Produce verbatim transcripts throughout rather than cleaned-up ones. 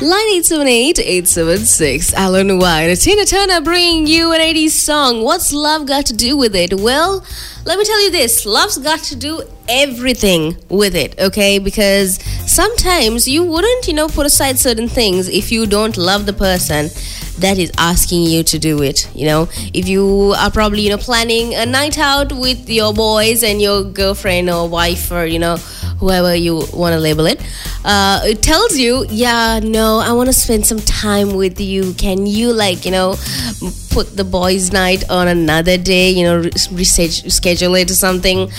Line eight seven eight, eight seven six. Alan White. Tina Turner bringing you an eighties song. What's love got to do with it? Well, let me tell you this. Love's got to do everything with it, okay? Because sometimes you wouldn't, you know, put aside certain things if you don't love the person that is asking you to do it. You know, if you are probably, you know, planning a night out with your boys and your girlfriend or wife or, you know, whoever you want to label it, uh, it tells you, yeah, no, I want to spend some time with you. Can you, like, you know, put the boys' night on another day, you know, reschedule it or something.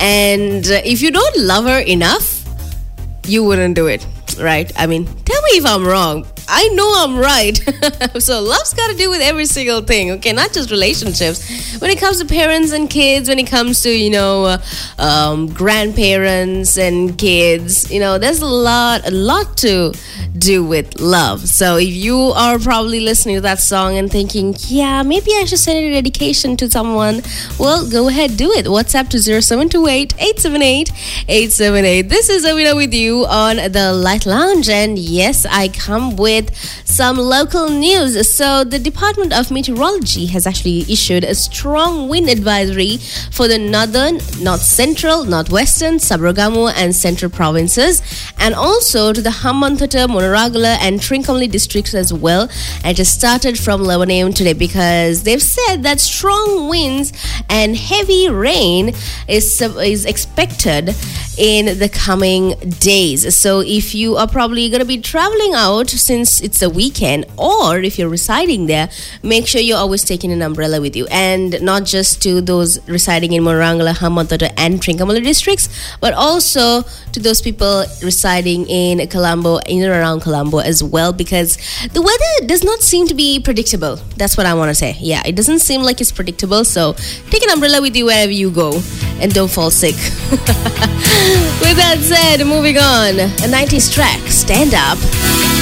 And uh, if you don't love her enough, you wouldn't do it, right? I mean, tell me if I'm wrong. I know I'm right. So love's got to do with every single thing, okay? Not just relationships. When it comes to parents and kids, when it comes to, you know, uh, um, grandparents and kids, you know, there's a lot, a lot to do with love. So if you are probably listening to that song and thinking, yeah, maybe I should send a dedication to someone, well, go ahead, do it. WhatsApp to zero seven two eight, eight seven eight, eight seven eight. This is Avina with you on the Light Lounge. And yes, I come with some local news. So the Department of Meteorology has actually issued a strong wind advisory for the northern, north central, northwestern, Sabaragamu and central provinces, and also to the Hambantota, Monaragala and Trincomalee districts as well. And it started from eleven a.m. today because they've said that strong winds and heavy rain is is expected in the coming days. So if you are probably going to be traveling out since it's a weekend, or if you're residing there, make sure you're always taking an umbrella with you. And not just to those residing in Monaragala, Hambantota and Trincomalee districts, but also to those people residing in Colombo, in and around Colombo as well, because the weather does not seem to be predictable. That's what I want to say. Yeah, it doesn't seem like it's predictable, so take an umbrella with you wherever you go and don't fall sick. With that said, moving on, a nineties track, Stand Up.